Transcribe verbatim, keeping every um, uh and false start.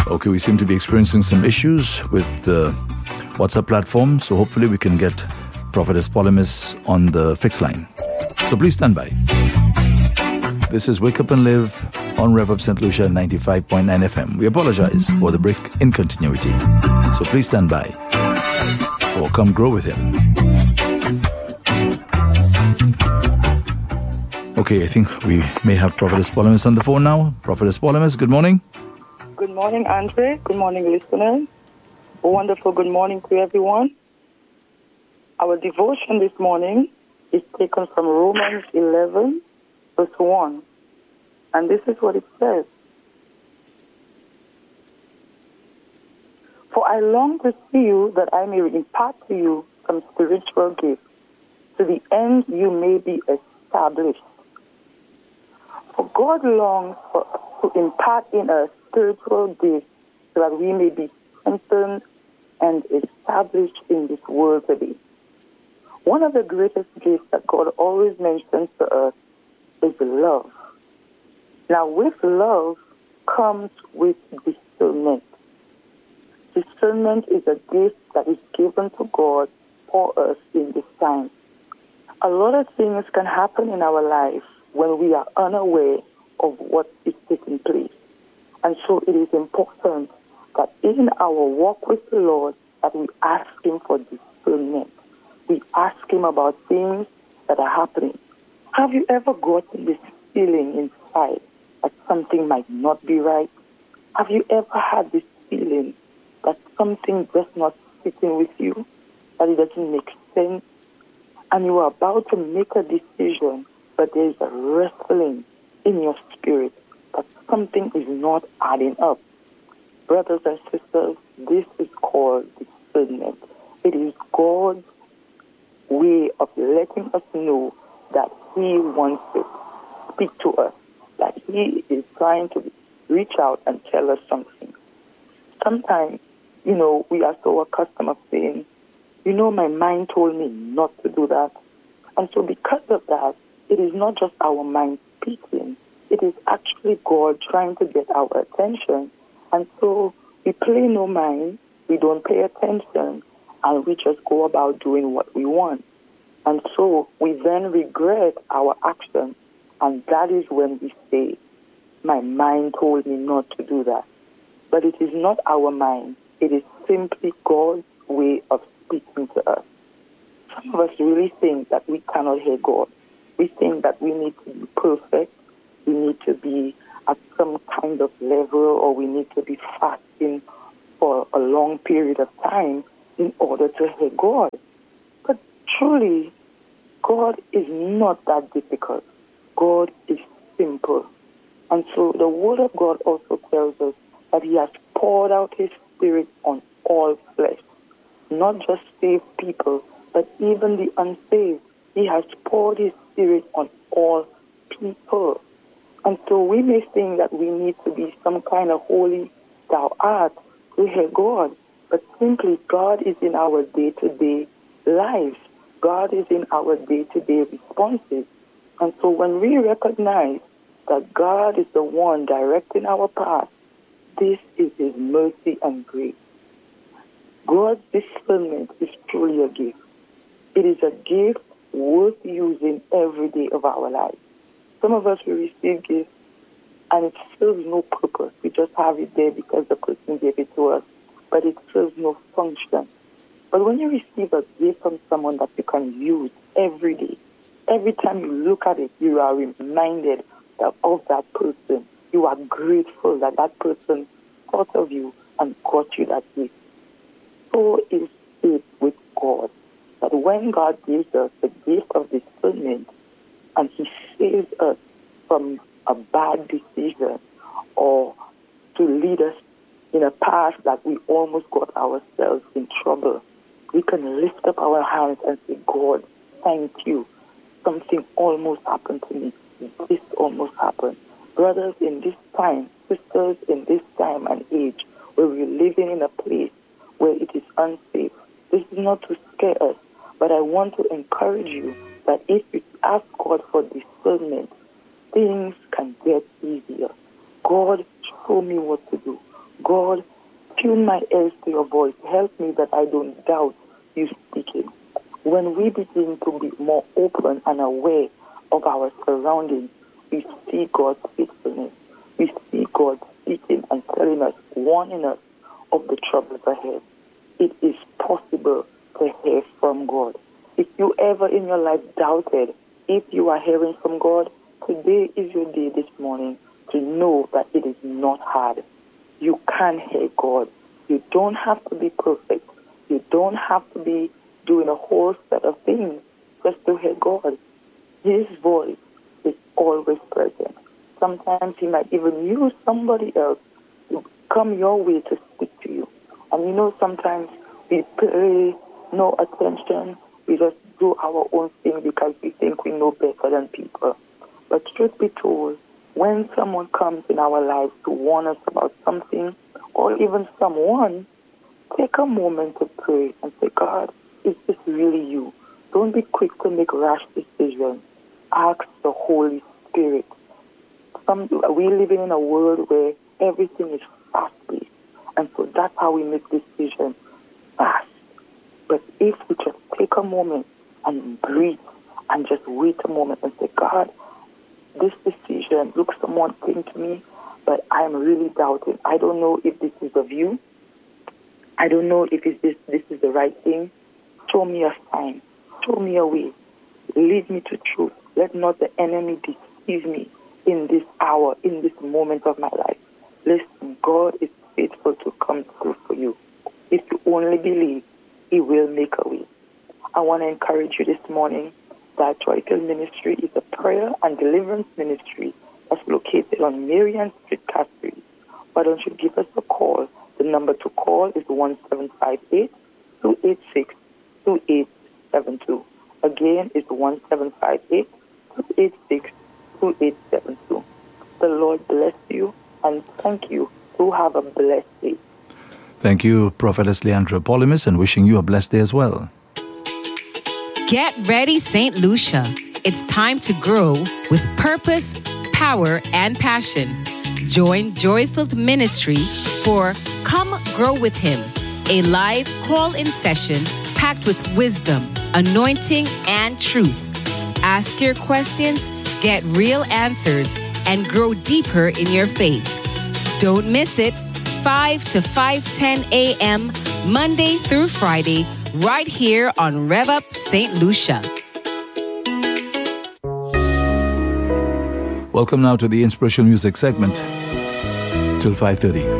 Okay, we seem to be experiencing some issues with the WhatsApp platform, so hopefully we can get Prophetess Polymus on the fixed line. So please stand by. This is Wake Up and Live on Rev Up Saint Lucia ninety-five point nine F M. We apologize for the break in continuity. So please stand by or come grow with him. Okay, I think we may have Prophetess Polymus on the phone now. Prophetess Polymus, good morning. Good morning, Andre. Good morning, listeners. A wonderful good morning to everyone. Our devotion this morning is taken from Romans eleven, verse one. And this is what it says. For I long to see you that I may impart to you some spiritual gifts, to the end you may be established. For God longs for, to impart in us spiritual gifts so that we may be strengthened and established in this world today. One of the greatest gifts that God always mentions to us is love. Now, with love comes with discernment. Discernment is a gift that is given to God for us in this time. A lot of things can happen in our life when we are unaware of what is taking place. And so it is important that in our walk with the Lord that we ask Him for discernment. We ask Him about things that are happening. Have you ever gotten this feeling inside that something might not be right? Have you ever had this feeling that something just not sitting with you, that it doesn't make sense, and you are about to make a decision, but there is a wrestling in your spirit that something is not adding up? Brothers and sisters, this is called discernment. It is God's way of letting us know that He wants to speak to us, that He is trying to reach out and tell us something. Sometimes, you know, we are so accustomed of saying, you know, my mind told me not to do that. And so because of that, it is not just our mind speaking, it is actually God trying to get our attention. And so we pay no mind, we don't pay attention, and we just go about doing what we want. And so we then regret our action, and that is when we say, my mind told me not to do that. But it is not our mind. It is simply God's way of speaking to us. Some of us really think that we cannot hear God. We think that we need to be perfect, we need to be at some kind of level, or we need to be fasting for a long period of time in order to hear God. But truly, God is not that difficult. God is simple. And so the Word of God also tells us that He has poured out His Spirit on all flesh, not just saved people, but even the unsaved. He has poured His Spirit on all people. And so we may think that we need to be some kind of holy thou art to hear God, but simply God is in our day-to-day lives. God is in our day-to-day responses. And so when we recognize that God is the one directing our path, this is His mercy and grace. God's discernment is truly a gift. It is a gift worth using every day of our lives. Some of us will receive gifts and it serves no purpose. We just have it there because the person gave it to us, but it serves no function. But when you receive a gift from someone that you can use every day, every time you look at it, you are reminded that of that person. You are grateful that that person thought of you and got you that gift. So is it with God, that when God gives us the gift of discernment and He saves us from a bad decision or to lead us in a path that we almost got ourselves in trouble, we can lift up our hands and say, God, thank you. Something almost happened to me. This almost happened. Brothers, in this time, sisters, in this time and age, where we're living in a place where it is unsafe, this is not to scare us, but I want to encourage you that if you ask God for discernment, things can get easier. God, show me what to do. God, tune my ears to your voice. Help me that I don't doubt you speaking. When we begin to be more open and aware of our surroundings, we see God's faithfulness. We see God speaking and telling us, warning us of the troubles ahead. It is possible to hear from God. If you ever in your life doubted if you are hearing from God, today is your day this morning to know that it is not hard. You can hear God. You don't have to be perfect. You don't have to be doing a whole set of things just to hear God. His voice is always present. Sometimes he might even use somebody else to come your way to speak to you. And you know, sometimes we pay no attention. We just do our own thing because we think we know better than people. But truth be told, when someone comes in our lives to warn us about something, or even someone, take a moment to pray and say, God, is this really you? Don't be quick to make rash decisions. Ask the Holy Spirit. Some, we're living in a world where everything is fast-paced, and so that's how we make decisions fast. But if we just take a moment and breathe and just wait a moment and say, God, this decision looks someone came to me, but I'm really doubting. I don't know if this is of you. I don't know if it's this, this is the right thing. Show me a sign. Show me a way. Lead me to truth. Let not the enemy deceive me in this hour, in this moment of my life. Listen, God is faithful to come through for you. If you only believe, he will make a way. I want to encourage you this morning that Joy Filled Ministry is a prayer and deliverance ministry that's located on Marian Street, Castries. Why don't you give us a call? The number to call is one seven five eight, two eight six, two eight seven two. Again, it's one seven five eight, two eight six, two eight seven two. The Lord bless you and thank you. To have a blessed day. Thank you, Prophetess Leandra Polymus, and wishing you a blessed day as well. Get ready, Saint Lucia. It's time to grow with purpose, power, and passion. Join Joy-Filled Ministry for Come Grow With Him, a live call-in session packed with wisdom, anointing, and truth. Ask your questions, get real answers, and grow deeper in your faith. Don't miss it, five to five ten a.m., Monday through Friday, right here on Rev Up Saint Lucia. Welcome now to the Inspirational Music segment till five thirty.